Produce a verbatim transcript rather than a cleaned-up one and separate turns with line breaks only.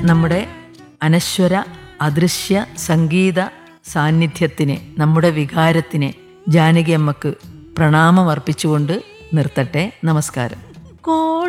നമ്മുടെ അനശ്വര അദൃശ്യ സംഗീത സാന്നിധ്യത്തിന്, നമ്മുടെ വികാരത്തിന് ജാനകി അമ്മക്ക് പ്രണാമം അർപ്പിച്ചുകൊണ്ട് നിർത്തട്ടെ. നമസ്കാരം.